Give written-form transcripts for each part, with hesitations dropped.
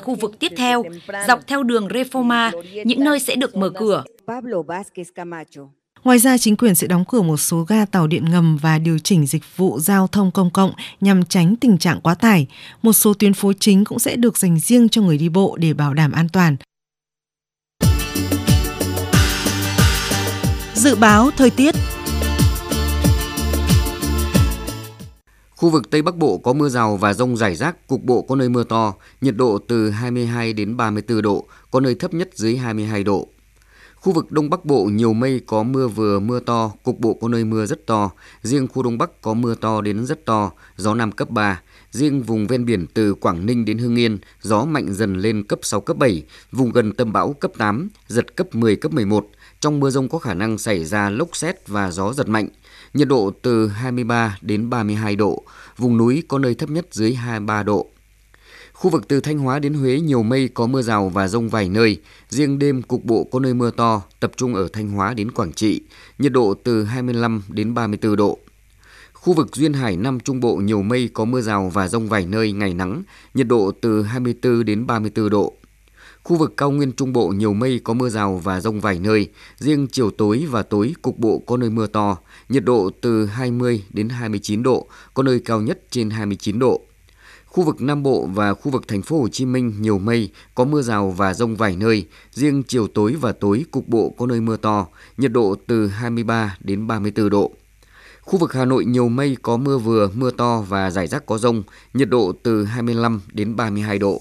khu vực tiếp theo, dọc theo đường Reforma, những nơi sẽ được mở cửa. Ngoài ra, chính quyền sẽ đóng cửa một số ga tàu điện ngầm và điều chỉnh dịch vụ giao thông công cộng nhằm tránh tình trạng quá tải. Một số tuyến phố chính cũng sẽ được dành riêng cho người đi bộ để bảo đảm an toàn. Dự báo thời tiết. Khu vực Tây Bắc Bộ có mưa rào và dông rải rác, cục bộ có nơi mưa to, nhiệt độ từ 22 đến 34 độ, có nơi thấp nhất dưới 22 độ. Khu vực Đông Bắc Bộ nhiều mây, có mưa vừa mưa to, cục bộ có nơi mưa rất to. Riêng khu Đông Bắc có mưa to đến rất to, gió Nam cấp 3. Riêng vùng ven biển từ Quảng Ninh đến Hưng Yên, gió mạnh dần lên cấp 6, cấp 7, vùng gần tâm bão cấp 8, giật cấp 10, cấp 11. Trong mưa dông có khả năng xảy ra lốc sét và gió giật mạnh. Nhiệt độ từ 23 đến 32 độ, vùng núi có nơi thấp nhất dưới 23 độ. Khu vực từ Thanh Hóa đến Huế nhiều mây, có mưa rào và dông vài nơi. Riêng đêm cục bộ có nơi mưa to, tập trung ở Thanh Hóa đến Quảng Trị. Nhiệt độ từ 25 đến 34 độ. Khu vực Duyên Hải Nam Trung Bộ nhiều mây, có mưa rào và dông vài nơi, ngày nắng. Nhiệt độ từ 24 đến 34 độ. Khu vực Cao Nguyên Trung Bộ nhiều mây, có mưa rào và dông vài nơi. Riêng chiều tối và tối cục bộ có nơi mưa to. Nhiệt độ từ 20 đến 29 độ, có nơi cao nhất trên 29 độ. Khu vực Nam Bộ và khu vực Thành phố Hồ Chí Minh nhiều mây, có mưa rào và dông vài nơi. Riêng chiều tối và tối cục bộ có nơi mưa to. Nhiệt độ từ 23 đến 34 độ. Khu vực Hà Nội nhiều mây, có mưa vừa, mưa to và rải rác có dông. Nhiệt độ từ 25 đến 32 độ.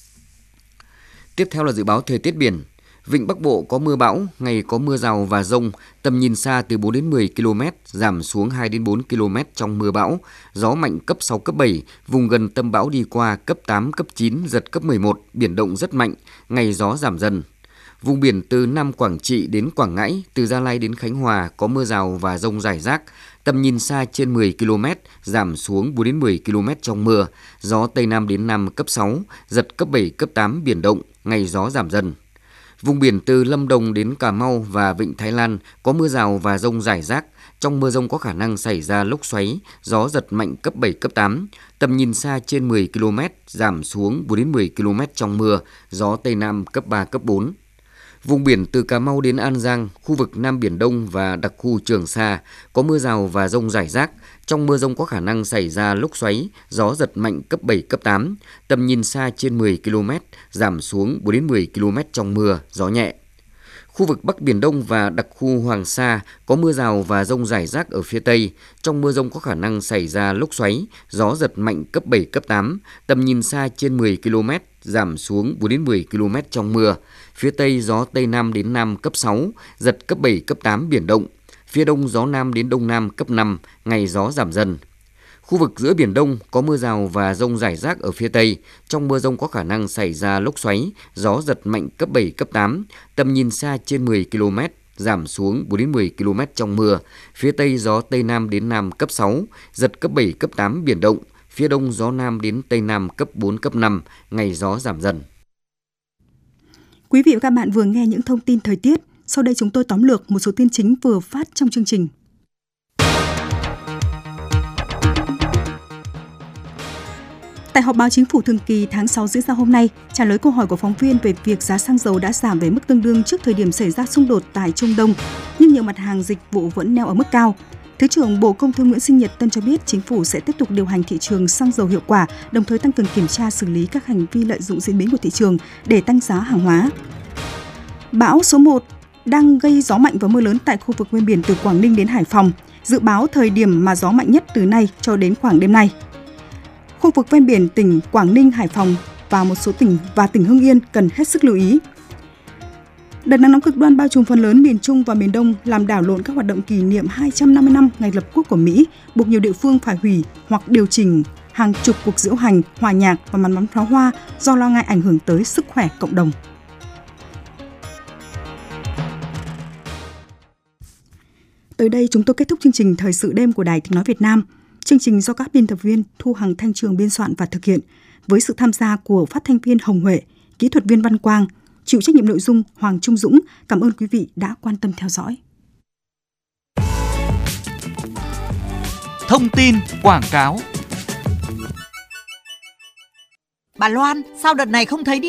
Tiếp theo là dự báo thời tiết biển. Vịnh Bắc Bộ có mưa bão, ngày có mưa rào và dông, tầm nhìn xa từ 4 đến 10 km, giảm xuống 2 đến 4 km trong mưa bão, gió mạnh cấp 6, cấp 7, vùng gần tâm bão đi qua cấp 8, cấp 9, giật cấp 11, biển động rất mạnh, ngày gió giảm dần. Vùng biển từ Nam Quảng Trị đến Quảng Ngãi, từ Gia Lai đến Khánh Hòa có mưa rào và dông rải rác, tầm nhìn xa trên 10 km, giảm xuống 4 đến 10 km trong mưa, gió Tây Nam đến Nam cấp 6, giật cấp 7, cấp 8, biển động, ngày gió giảm dần. Vùng biển từ Lâm Đồng đến Cà Mau và Vịnh Thái Lan có mưa rào và dông rải rác. Trong mưa dông có khả năng xảy ra lốc xoáy, gió giật mạnh cấp 7, cấp 8. Tầm nhìn xa trên 10 km, giảm xuống 4 đến 10 km trong mưa, gió Tây Nam cấp 3, cấp 4. Vùng biển từ Cà Mau đến An Giang, khu vực Nam Biển Đông và đặc khu Trường Sa có mưa rào và dông rải rác. Trong mưa dông có khả năng xảy ra lốc xoáy, gió giật mạnh cấp 7, cấp 8. Tầm nhìn xa trên 10 km, giảm xuống 4 đến 10 km trong mưa, gió nhẹ. Khu vực Bắc Biển Đông và đặc khu Hoàng Sa có mưa rào và dông rải rác ở phía Tây. Trong mưa dông có khả năng xảy ra lốc xoáy, gió giật mạnh cấp 7, cấp 8. Tầm nhìn xa trên 10 km, giảm xuống 4 đến 10 km trong mưa. Phía Tây gió Tây Nam đến Nam cấp 6, giật cấp 7, cấp 8, biển động. Phía Đông gió Nam đến Đông Nam cấp 5, ngày gió giảm dần. Khu vực giữa Biển Đông có mưa rào và dông rải rác ở phía Tây. Trong mưa dông có khả năng xảy ra lốc xoáy, gió giật mạnh cấp 7, cấp 8. Tầm nhìn xa trên 10 km, giảm xuống 4 đến 10 km trong mưa. Phía Tây gió Tây Nam đến Nam cấp 6, giật cấp 7, cấp 8, biển động. Phía Đông gió Nam đến Tây Nam cấp 4, cấp 5, ngày gió giảm dần. Quý vị và các bạn vừa nghe những thông tin thời tiết. Sau đây chúng tôi tóm lược một số tin chính vừa phát trong chương trình. Tại họp báo chính phủ thường kỳ tháng 6 diễn ra hôm nay, trả lời câu hỏi của phóng viên về việc giá xăng dầu đã giảm về mức tương đương trước thời điểm xảy ra xung đột tại Trung Đông, nhưng nhiều mặt hàng dịch vụ vẫn neo ở mức cao. Thứ trưởng Bộ Công Thương Nguyễn Sinh Nhật Tân cho biết chính phủ sẽ tiếp tục điều hành thị trường xăng dầu hiệu quả, đồng thời tăng cường kiểm tra xử lý các hành vi lợi dụng diễn biến của thị trường để tăng giá hàng hóa. Bão số 1 đang gây gió mạnh và mưa lớn tại khu vực ven biển từ Quảng Ninh đến Hải Phòng. Dự báo thời điểm mà gió mạnh nhất từ nay cho đến khoảng đêm nay. Khu vực ven biển tỉnh Quảng Ninh, Hải Phòng và một số tỉnh và tỉnh Hưng Yên cần hết sức lưu ý. Đợt nắng nóng cực đoan bao trùm phần lớn miền Trung và miền Đông làm đảo lộn các hoạt động kỷ niệm 250 năm ngày lập quốc của Mỹ, buộc nhiều địa phương phải hủy hoặc điều chỉnh hàng chục cuộc diễu hành, hòa nhạc và màn bắn pháo hoa do lo ngại ảnh hưởng tới sức khỏe cộng đồng. Tới đây chúng tôi kết thúc chương trình Thời sự đêm của Đài Tiếng nói Việt Nam. Chương trình do các biên tập viên Thu Hằng, Thanh Trường biên soạn và thực hiện với sự tham gia của phát thanh viên Hồng Huệ, kỹ thuật viên Văn Quang, chịu trách nhiệm nội dung Hoàng Trung Dũng. Cảm ơn quý vị đã quan tâm theo dõi. Thông tin quảng cáo. Bà Loan, sao đợt này không thấy đi